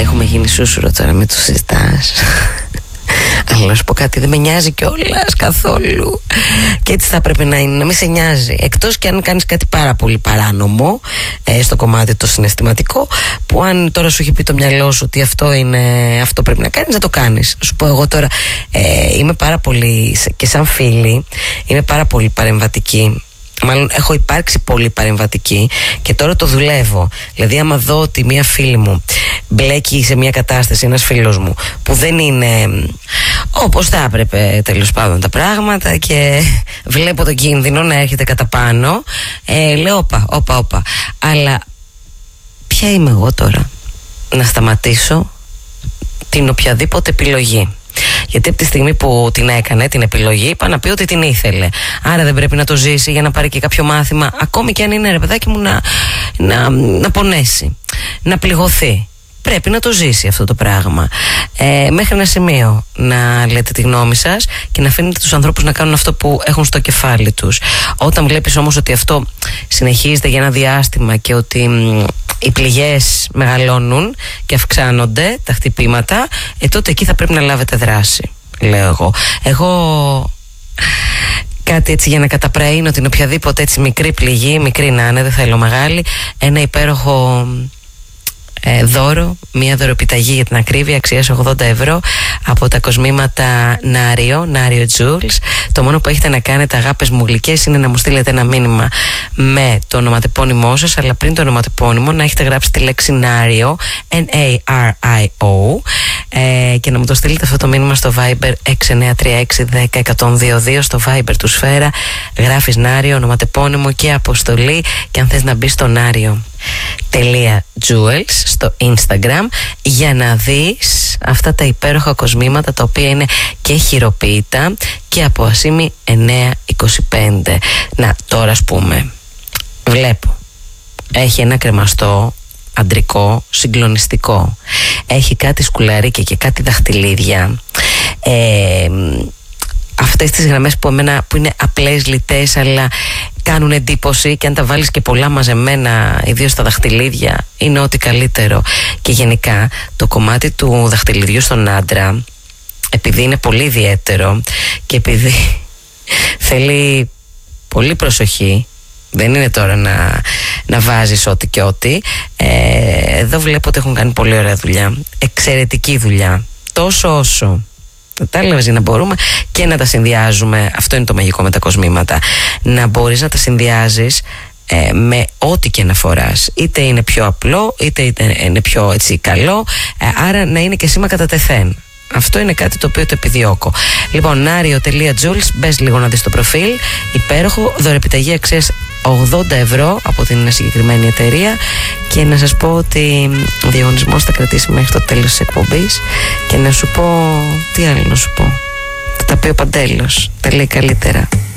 έχουμε γίνει σούσουρο τώρα, με το συζητάς. Αλλά να σου πω κάτι, δεν με νοιάζει κιόλας καθόλου. Και έτσι θα πρέπει να είναι, να μην σε νοιάζει. Εκτός και αν κάνεις κάτι πάρα πολύ παράνομο στο κομμάτι το συναισθηματικό, που αν τώρα σου έχει πει το μυαλό σου ότι αυτό πρέπει να κάνεις, να το κάνεις. Σου πω εγώ τώρα, είμαι πάρα πολύ, και σαν φίλη, είμαι πάρα πολύ παρεμβατική. Μάλλον έχω υπάρξει πολύ παρεμβατική και τώρα το δουλεύω. Δηλαδή άμα δω ότι μία φίλη μου μπλέκει σε μία κατάσταση, ένας φίλος μου, που δεν είναι όπως θα έπρεπε τέλος πάντων τα πράγματα, και βλέπω τον κίνδυνο να έρχεται κατά πάνω, λέω όπα. Αλλά ποια είμαι εγώ τώρα να σταματήσω την οποιαδήποτε επιλογή? Γιατί από τη στιγμή που την έκανε την επιλογή, είπα να πει ότι την ήθελε. Άρα δεν πρέπει να το ζήσει για να πάρει και κάποιο μάθημα, ακόμη και αν είναι, ρε παιδάκι μου, να πονέσει, να πληγωθεί. Πρέπει να το ζήσει αυτό το πράγμα. Μέχρι ένα σημείο να λέτε τη γνώμη σας και να αφήνετε τους ανθρώπους να κάνουν αυτό που έχουν στο κεφάλι τους. Όταν βλέπεις όμως ότι αυτό συνεχίζεται για ένα διάστημα και ότι οι πληγές μεγαλώνουν και αυξάνονται τα χτυπήματα, τότε εκεί θα πρέπει να λάβετε δράση, λέω εγώ. Κάτι έτσι για να καταπραίνω την οποιαδήποτε έτσι μικρή πληγή, μικρή να είναι, δεν θέλω μεγάλη, ένα υπέροχο δώρο, μια δωροπιταγή για την ακρίβεια, αξίας 80 ευρώ από τα κοσμήματα Nario Jewels. Το μόνο που έχετε να κάνετε, αγάπες μου γλυκές, είναι να μου στείλετε ένα μήνυμα με το ονοματεπώνυμό σας, αλλά πριν το ονοματεπώνυμο να έχετε γράψει τη λέξη Nario, N-A-R-I-O, και να μου το στείλετε αυτό το μήνυμα στο Viber 6936101022. Στο Viber του Σφαίρα γράφεις Nario, ονοματεπώνυμο και αποστολή, και αν θες να μπει στο Nario.jewels στο Instagram για να δεις αυτά τα υπέροχα κοσμήματα, τα οποία είναι και χειροποίητα και από ασήμι 9,25. Να, τώρα ας πούμε βλέπω, έχει ένα κρεμαστό αντρικό συγκλονιστικό, έχει κάτι σκουλαρίκια και κάτι δαχτυλίδια, αυτές τις γραμμές που είναι απλές, λιτές, αλλά κάνουν εντύπωση, και αν τα βάλεις και πολλά μαζεμένα, ιδίως τα δαχτυλίδια, είναι ό,τι καλύτερο. Και γενικά το κομμάτι του δαχτυλιδιού στον άντρα, επειδή είναι πολύ ιδιαίτερο και επειδή θέλει πολύ προσοχή, δεν είναι τώρα να βάζεις ό,τι και ό,τι, εδώ βλέπω ότι έχουν κάνει πολύ ωραία δουλειά, εξαιρετική δουλειά, τόσο όσο τα έλεγα, για να μπορούμε και να τα συνδυάζουμε. Αυτό είναι το μαγικό με τα κοσμήματα, να μπορείς να τα συνδυάζεις με ό,τι και να φοράς, είτε είναι πιο απλό είτε είναι πιο έτσι καλό, άρα να είναι και σήμα κατά τεθέν. Αυτό είναι κάτι το οποίο το επιδιώκω. Λοιπόν, nario.jewels, μπες λίγο να δεις το προφίλ. Υπέροχο, δωρεπιταγή αξίας 80 ευρώ από την συγκεκριμένη εταιρεία. Και να σας πω ότι ο διαγωνισμός θα κρατήσει μέχρι το τέλος της εκπομπής. Και να σου πω, τι άλλο να σου πω, θα τα πει ο Παντέλος, τα λέει καλύτερα.